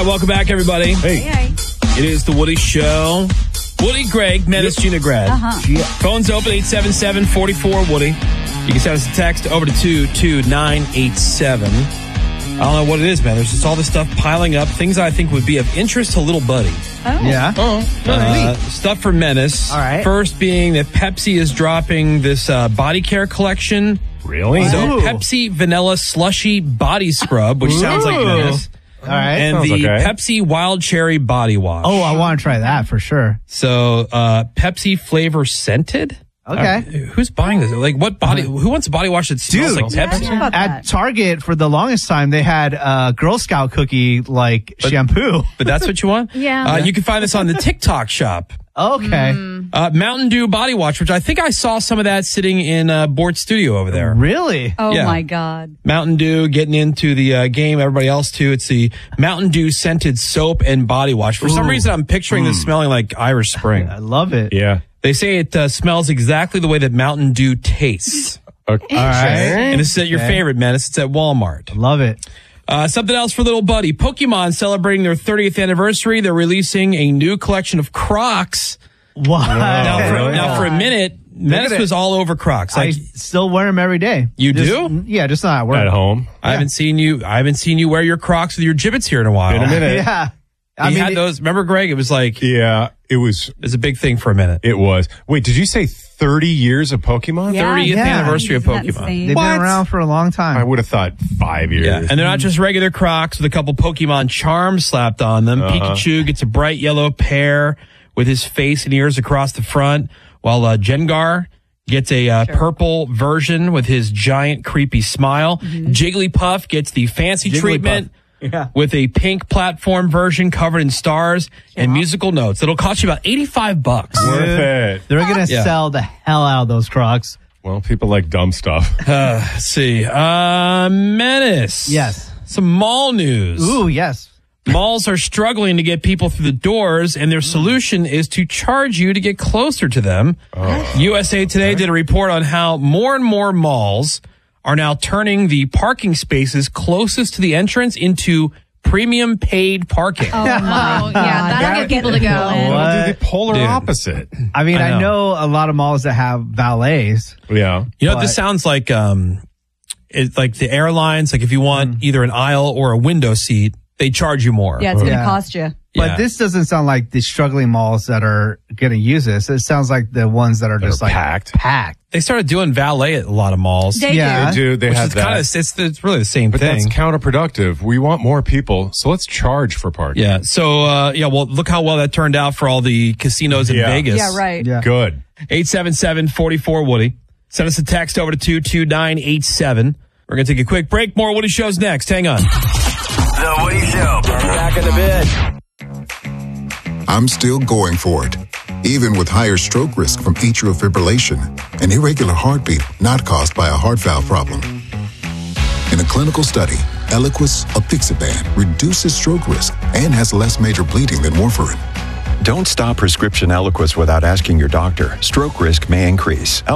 welcome back, everybody. Hey. It is the Woody Show. Woody, Greg, Menace, Gina, Grad. Phones open 877-44-WOODY. You can send us a text over to 22987. I don't know what it is, man. There's just all this stuff piling up. Things I think would be of interest to little buddy. Oh. Yeah. Stuff for Menace. All right. First being that Pepsi is dropping this body care collection. Really? So Pepsi Vanilla Slushy Body Scrub, which sounds like Menace. All right. And Sounds the okay. Pepsi Wild Cherry Body Wash. Oh, I want to try that for sure. So Pepsi flavor scented? Okay. Who's buying this? Like, what body? Who wants a body wash that smells Dude. like Yeah, Pepsi? how about At that? Target, for the longest time, they had Girl Scout cookie shampoo. But that's what you want? Yeah. You can find this on the TikTok shop. Okay. Mountain Dew Body Wash, which I think I saw some of that sitting in Bort's studio over there. Really? Oh, Yeah. my God. Mountain Dew getting into the game. Everybody else, too. It's the Mountain Dew scented soap and body wash. For some reason, I'm picturing this smelling like Irish Spring. I love it. Yeah. They say it smells exactly the way that Mountain Dew tastes. Okay. All right. And this is at your favorite, Menace. It's at Walmart. Love it. Something else for little buddy. Pokemon celebrating their 30th anniversary. They're releasing a new collection of Crocs. What? Now, for a minute, Menace it. was all over Crocs. I Like, still wear them every day. You Just- do? Yeah, just not at work. At home. I haven't seen you wear your Crocs with your gibbets here in a while. In a minute. Yeah. You had those. Remember, Greg? It was like Yeah, it was. a big thing for a minute. It was. Wait, did you say 30 years of Pokemon? Yeah. 30th anniversary of Isn't that Pokemon. insane? They've What? been around for a long time. I would have thought 5 years. Yeah, and they're not just regular Crocs with a couple Pokemon charms slapped on them. Pikachu gets a bright yellow pair with his face and ears across the front, while Jengar gets a purple version with his giant creepy smile. Jigglypuff gets the fancy treatment Yeah. with a pink platform version covered in stars and musical notes. It'll cost you about $85. Worth it. They're going to Yeah. sell the hell out of those Crocs. Well, people like dumb stuff. Let's see. Menace. Yes. Some mall news. Ooh, yes. Malls are struggling to get people through the doors, and their solution is to charge you to get closer to them. USA Today did a report on how more and more malls are now turning the parking spaces closest to the entrance into premium paid parking. Oh, no. Yeah, that'll get people to go. Well, do the polar Dude. opposite. I mean, I I know. know a lot of malls that have valets. Yeah. You know, this sounds like it's like the airlines. Like if you want either an aisle or a window seat, they charge you more. Yeah, it's going to Yeah. cost you. But Yeah. this doesn't sound like the struggling malls that are going to use this. It sounds like the ones that are just like packed. packed. They started doing valet at a lot of malls. They Yeah. They do. They which have is that. kind of it's really the same But that's thing. counterproductive. We want more people, so let's charge for parking. Yeah. So well, look how well that turned out for all the casinos in Yeah. Vegas. Yeah, right. Yeah. Good. 877-44-WOODY. Send us a text over to 22987. We're going to take a quick break. More Woody Shows next. Hang on. The Woody Show. Back in a bit. I'm still going for it, even with higher stroke risk from atrial fibrillation, an irregular heartbeat not caused by a heart valve problem. In a clinical study, Eliquis apixaban reduces stroke risk and has less major bleeding than warfarin. Don't stop prescription Eliquis without asking your doctor. Stroke risk may increase.